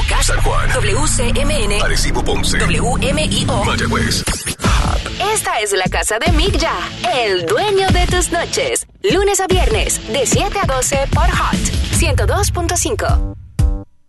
Moca, San Juan, WCMN, Arecibo, Ponce, WMIO, Mayagüez. Esta es la casa de Mick Ya, el dueño de tus noches. Lunes a viernes, de 7 a 12 por Hot 102.5.